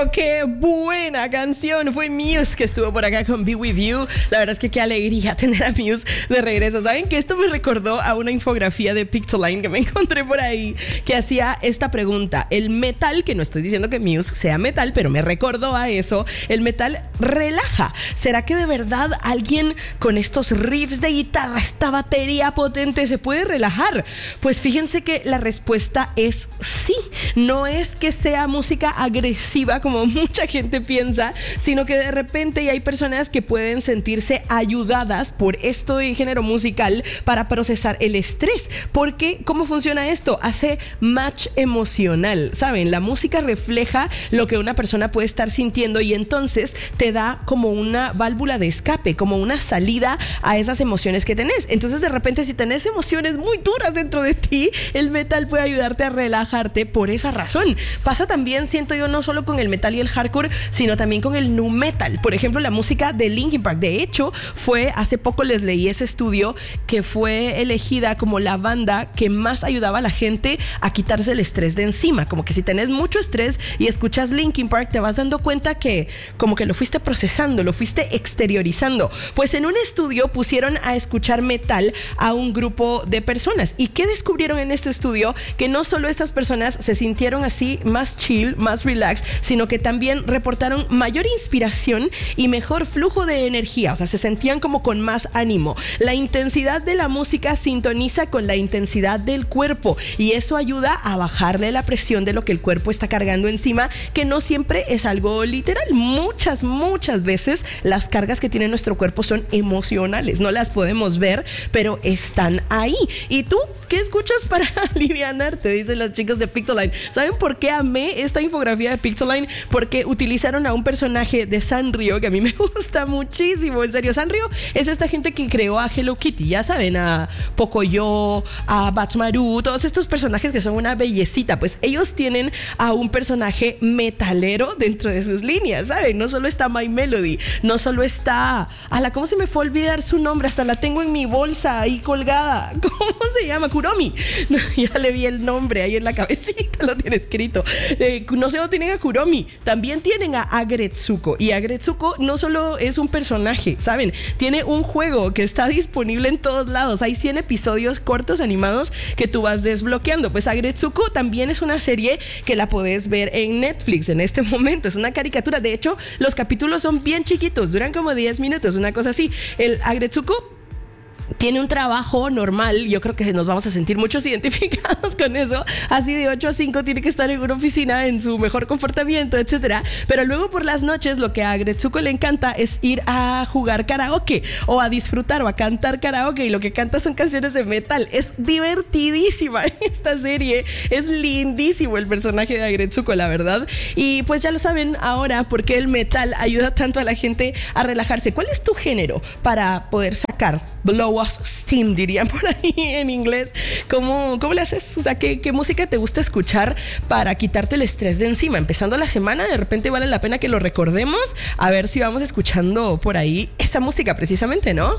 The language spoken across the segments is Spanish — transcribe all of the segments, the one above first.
Qué buena canción, fue Muse que estuvo por acá con Be With You. La verdad es que qué alegría tener a Muse de regreso. ¿Saben que esto me recordó a una infografía de Pictoline que me encontré por ahí, que hacía esta pregunta? El metal, que no estoy diciendo que Muse sea metal, pero me recordó a eso. El metal relaja. ¿Será que de verdad alguien con estos riffs de guitarra, esta batería potente, se puede relajar? Pues fíjense que la respuesta es sí. No es que sea música agresiva como mucha gente piensa, sino que de repente hay personas que pueden sentirse ayudadas por este género musical para procesar el estrés. Porque, ¿cómo funciona esto? Hace match emocional, ¿saben? La música refleja lo que una persona puede estar sintiendo y entonces te da como una válvula de escape, como una salida a esas emociones que tenés. Entonces, de repente, si tenés emociones muy duras dentro de ti, el metal puede ayudarte a relajarte por esa razón. Pasa también, siento yo, no solo con el metal y el hardcore, sino también con el nu metal. Por ejemplo, la música de Linkin Park. De hecho, hace poco les leí ese estudio que fue elegida como la banda que más ayudaba a la gente a quitarse el estrés de encima. Como que si tenés mucho estrés y escuchas Linkin Park, te vas dando cuenta que como que lo fuiste procesando, lo fuiste exteriorizando. Pues en un estudio pusieron a escuchar metal a un grupo de personas. ¿Y qué descubrieron en este estudio? Que no solo estas personas se sintieron así más chill, más relax, sino que también reportaron mayor inspiración y mejor flujo de energía. O sea, se sentían como con más ánimo. La intensidad de la música sintoniza con la intensidad del cuerpo y eso ayuda a bajarle la presión de lo que el cuerpo está cargando encima, que no siempre es algo literal. Muchas veces las cargas que tiene nuestro cuerpo son emocionales. No las podemos ver, pero están ahí. ¿Y tú qué escuchas para alivianarte? Dicen los chicos de Pictoline. ¿Saben por qué amé esta infografía de Pictoline? Porque utilizaron a un personaje de Sanrio que a mí me gusta muchísimo. En serio, Sanrio es esta gente que creó a Hello Kitty. Ya saben, a Pocoyo, a Batsmaru, todos estos personajes que son una bellecita. Pues ellos tienen a un personaje metalero dentro de sus líneas, ¿saben? No solo está My Melody, no solo está... ¿Cómo se me fue a olvidar su nombre? Hasta la tengo en mi bolsa ahí colgada. ¿Cómo se llama? Kuromi. No, ya le vi el nombre ahí en la cabecita, lo tiene escrito. No sé, no tienen a Kuromi. También tienen a Agretsuko. Y Agretsuko no solo es un personaje, ¿saben? Tiene un juego que está disponible en todos lados. Hay 100 episodios cortos animados que tú vas desbloqueando. Pues Agretsuko también es una serie que la podés ver en Netflix en este momento. Es una caricatura. De hecho, los capítulos son bien chiquitos. Duran como 10 minutos, una cosa así. El Agretsuko tiene un trabajo normal, yo creo que nos vamos a sentir muchos identificados con eso, así de 8 a 5 tiene que estar en una oficina en su mejor comportamiento, etcétera, pero luego por las noches lo que a Agretsuko le encanta es ir a jugar karaoke o a disfrutar o a cantar karaoke y lo que canta son canciones de metal. Es divertidísima esta serie, es lindísimo el personaje de Agretsuko, la verdad, y pues ya lo saben ahora por qué el metal ayuda tanto a la gente a relajarse. ¿Cuál es tu género para poder sacar blow off steam, dirían por ahí en inglés? ¿Cómo le haces? O sea, ¿qué música te gusta escuchar para quitarte el estrés de encima? Empezando la semana, de repente vale la pena que lo recordemos, a ver si vamos escuchando por ahí esa música precisamente, ¿no?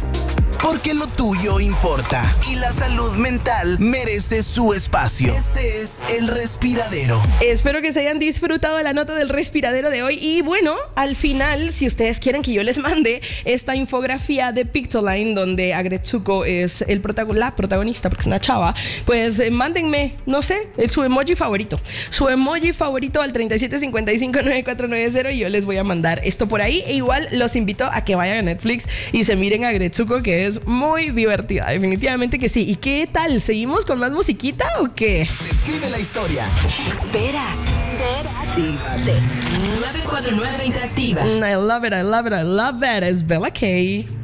Porque lo tuyo importa y la salud mental merece su espacio. Este es El Respiradero. Espero que se hayan disfrutado de la nota del Respiradero de hoy. Y bueno, al final, si ustedes quieren que yo les mande esta infografía de Pictoline donde Agretsuko es la protagonista, porque es una chava, pues mándenme, no sé, su emoji favorito. Su emoji favorito al 37559490 y yo les voy a mandar esto por ahí. E igual los invito a que vayan a Netflix y se miren a Agretsuko, que es muy divertida, definitivamente que sí. ¿Y qué tal? ¿Seguimos con más musiquita o qué? Escribe la historia. ¿Qué esperas? Interactívate. 949 Interactiva. I love it, I love it, I love it. Es Bella K.